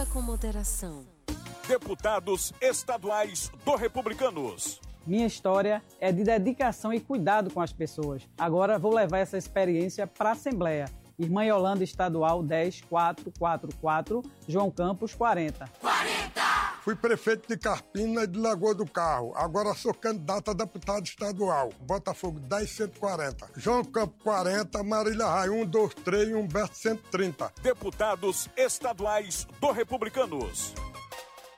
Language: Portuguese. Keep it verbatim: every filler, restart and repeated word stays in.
com moderação. Deputados estaduais do Republicanos. Minha história é de dedicação e cuidado com as pessoas. Agora vou levar essa experiência para a Assembleia. Irmã Yolanda Estadual dez quatro quatro quatro, João Campos quarenta. quarenta! Fui prefeito de Carpina e de Lagoa do Carro. Agora sou candidato a deputado estadual. Botafogo dez cento e quarenta. João Campos quarenta, Marília Raia um, dois, três e Humberto cento e trinta. Deputados estaduais do Republicanos.